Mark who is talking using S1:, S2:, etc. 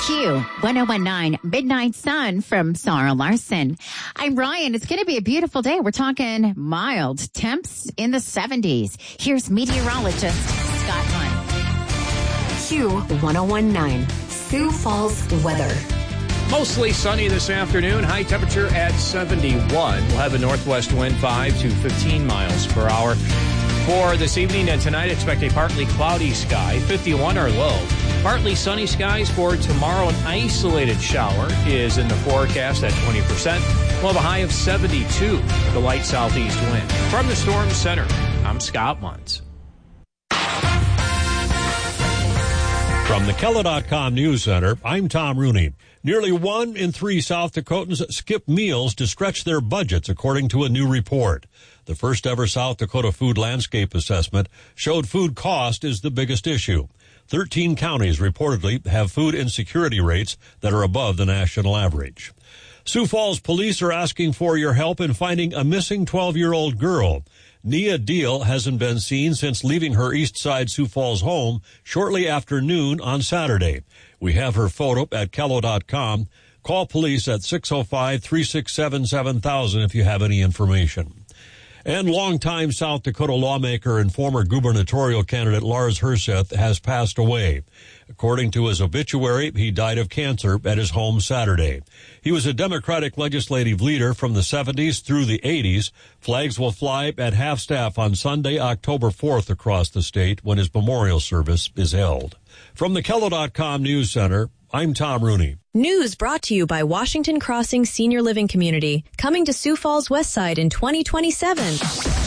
S1: Q1019 Midnight Sun from Sarah Larson. I'm Ryan. It's going to be a beautiful day. We're talking mild temps in the 70s. Here's meteorologist Scott Hunt.
S2: Q1019 Sioux Falls weather.
S3: Mostly sunny this afternoon. High temperature at 71. We'll have a northwest wind 5 to 15 miles per hour. For this evening and tonight, expect a partly cloudy sky. 51 our low. Partly sunny skies for tomorrow. An isolated shower is in the forecast at 20%. We'll have a high of 72 with a light southeast wind. From the Storm Center, I'm Scott Muntz.
S4: From the Kella.com News Center, I'm Tom Rooney. Nearly 1 in 3 South Dakotans skip meals to stretch their budgets, according to a new report. The first ever South Dakota Food Landscape Assessment showed food cost is the biggest issue. 13 counties reportedly have food insecurity rates that are above the national average. Sioux Falls police are asking for your help in finding a missing 12-year-old girl. Nia Deal hasn't been seen since leaving her East Side Sioux Falls home shortly after noon on Saturday. We have her photo at Kello.com. Call police at 605-367-7000 if you have any information. And longtime South Dakota lawmaker and former gubernatorial candidate Lars Herseth has passed away. According to his obituary, he died of cancer at his home Saturday. He was a Democratic legislative leader from the 70s through the 80s. Flags will fly at half-staff on Sunday, October 4th across the state when his memorial service is held. From the Kello.com News Center, I'm Tom Rooney.
S5: News brought to you by Washington Crossing Senior Living Community, coming to Sioux Falls West Side in 2027.